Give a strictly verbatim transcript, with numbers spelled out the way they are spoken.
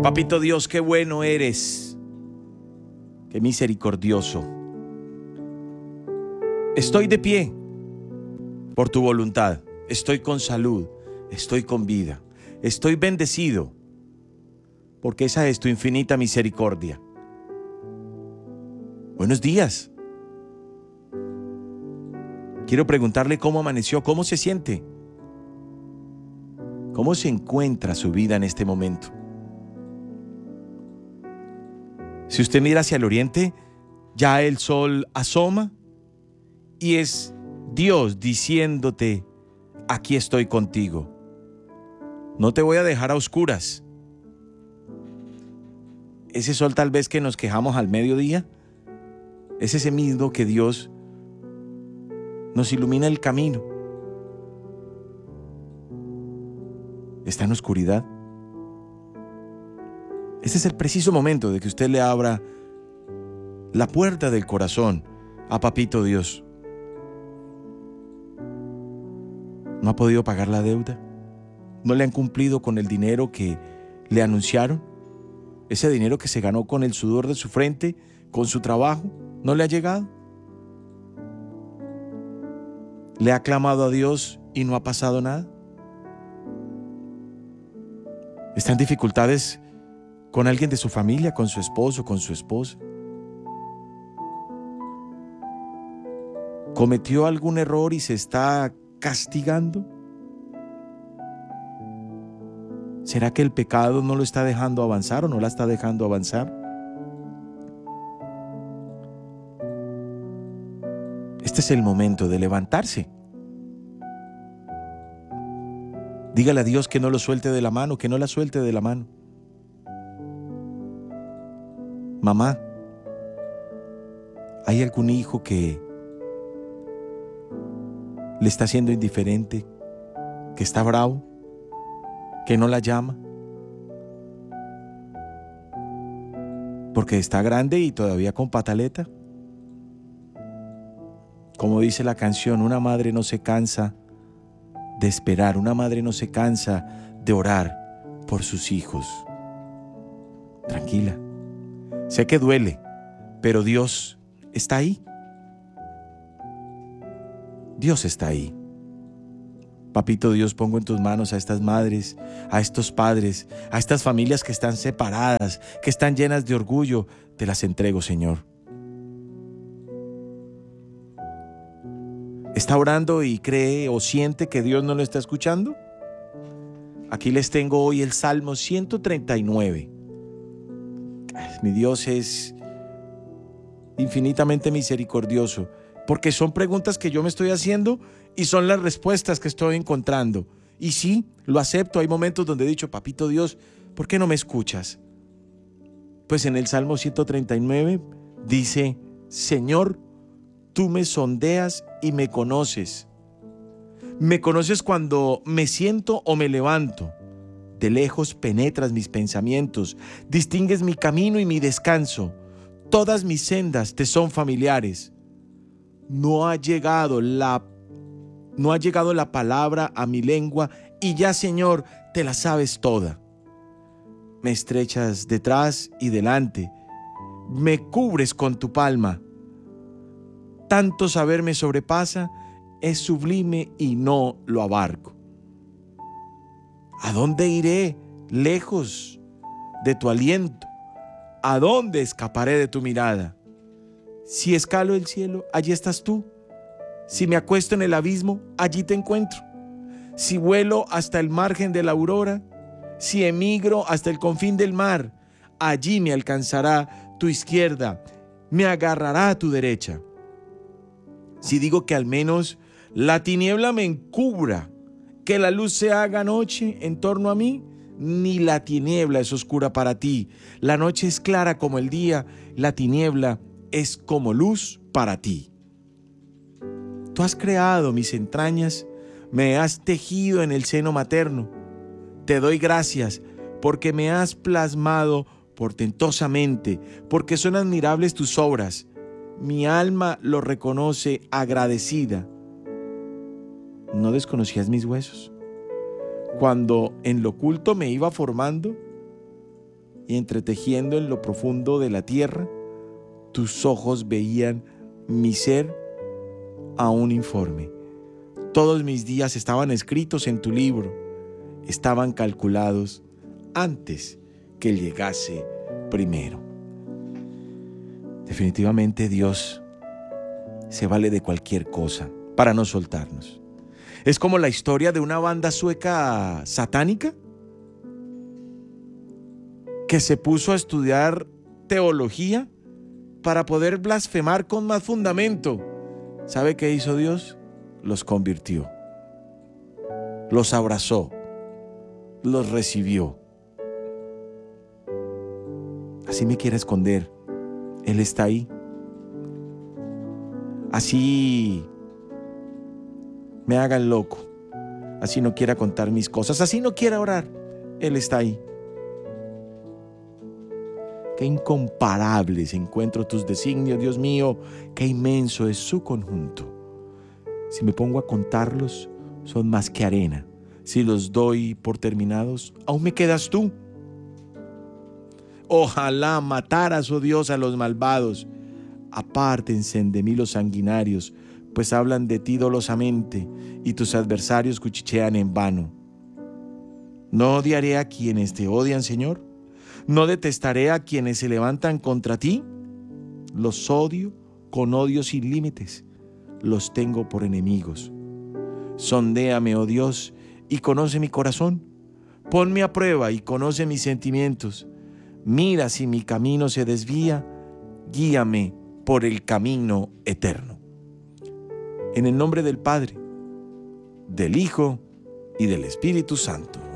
Papito Dios, qué bueno eres, qué misericordioso. Estoy de pie por tu voluntad, estoy con salud, estoy con vida, estoy bendecido, porque esa es tu infinita misericordia. Buenos días. Quiero preguntarle cómo amaneció, cómo se siente, cómo se encuentra su vida en este momento. Si usted mira hacia el oriente, ya el sol asoma y es Dios diciéndote: aquí estoy contigo. No te voy a dejar a oscuras. Ese sol tal vez que nos quejamos al mediodía, es ese mismo que Dios nos ilumina el camino. ¿Está en oscuridad? Este es el preciso momento de que usted le abra la puerta del corazón a Papito Dios. ¿No ha podido pagar la deuda? ¿No le han cumplido con el dinero que le anunciaron? Ese dinero que se ganó con el sudor de su frente, con su trabajo, ¿no le ha llegado? ¿Le ha clamado a Dios y no ha pasado nada? ¿Está en dificultades con alguien de su familia, con su esposo, con su esposa? ¿Cometió algún error y se está castigando? ¿Será que el pecado no lo está dejando avanzar o no la está dejando avanzar? Este es el momento de levantarse. Dígale a Dios que no lo suelte de la mano, que no la suelte de la mano. Mamá, ¿hay algún hijo que le está siendo indiferente, que está bravo, que no la llama? Porque está grande y todavía con pataleta. Como dice la canción, una madre no se cansa de esperar, una madre no se cansa de orar por sus hijos. Tranquila. Sé que duele, pero Dios está ahí. Dios está ahí. Papito Dios, pongo en tus manos a estas madres, a estos padres, a estas familias que están separadas, que están llenas de orgullo. Te las entrego, Señor. ¿Está orando y cree o siente que Dios no lo está escuchando? Aquí les tengo hoy el Salmo ciento treinta y nueve. Mi Dios es infinitamente misericordioso, porque son preguntas que yo me estoy haciendo y son las respuestas que estoy encontrando. Y sí, lo acepto. Hay momentos donde he dicho: Papito Dios, ¿por qué no me escuchas? Pues en el Salmo ciento treinta y nueve dice: Señor, tú me sondeas y me conoces. Me conoces cuando me siento o me levanto. De lejos penetras mis pensamientos, distingues mi camino y mi descanso. Todas mis sendas te son familiares. No ha llegado la, no ha llegado la palabra a mi lengua y ya, Señor, te la sabes toda. Me estrechas detrás y delante, me cubres con tu palma. Tanto saber me sobrepasa, es sublime y no lo abarco. ¿A dónde iré lejos de tu aliento? ¿A dónde escaparé de tu mirada? Si escalo el cielo, allí estás tú. Si me acuesto en el abismo, allí te encuentro. Si vuelo hasta el margen de la aurora, si emigro hasta el confín del mar, allí me alcanzará tu izquierda, me agarrará a tu derecha. Si digo que al menos la tiniebla me encubra, que la luz se haga noche en torno a mí, ni la tiniebla es oscura para ti. La noche es clara como el día, la tiniebla es como luz para ti. Tú has creado mis entrañas, me has tejido en el seno materno. Te doy gracias porque me has plasmado portentosamente, porque son admirables tus obras. Mi alma lo reconoce agradecida. ¿No desconocías mis huesos? Cuando en lo oculto me iba formando, y entretejiendo en lo profundo de la tierra, tus ojos veían mi ser aún informe. Todos mis días estaban escritos en tu libro, estaban calculados antes que llegase primero. Definitivamente Dios se vale de cualquier cosa para no soltarnos. Es como la historia de una banda sueca satánica que se puso a estudiar teología para poder blasfemar con más fundamento. ¿Sabe qué hizo Dios? Los convirtió, los abrazó, los recibió. Así me quiere esconder, Él está ahí. Así me haga el loco, así no quiera contar mis cosas, así no quiera orar, Él está ahí. Qué incomparables encuentro tus designios, Dios mío, qué inmenso es su conjunto. Si me pongo a contarlos, son más que arena. Si los doy por terminados, aún me quedas tú. Ojalá mataras, oh Dios, a los malvados. Apártense de mí los sanguinarios, pues hablan de ti dolosamente, y tus adversarios cuchichean en vano. ¿No odiaré a quienes te odian, Señor? ¿No detestaré a quienes se levantan contra ti? Los odio con odio sin límites, los tengo por enemigos. Sondéame, oh Dios, y conoce mi corazón. Ponme a prueba y conoce mis sentimientos. Mira si mi camino se desvía, guíame por el camino eterno. En el nombre del Padre, del Hijo y del Espíritu Santo.